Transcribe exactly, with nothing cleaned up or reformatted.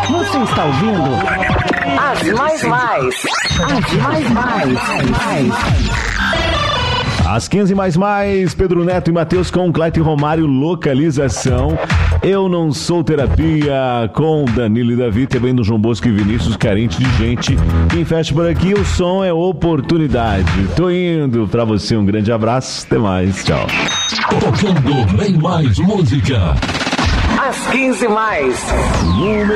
Você está ouvindo As Mais Mais. As Mais Mais. mais. Às quinze mais mais, Pedro Neto e Matheus com Cleiton Romário, localização. Eu Não Sou Terapia, com Danilo e Davi, também do João Bosco e Vinícius, carente de gente. Quem fecha por aqui, o som é oportunidade. Tô indo pra você, um grande abraço, até mais, tchau. Tocando bem mais música. Às quinze mais. Número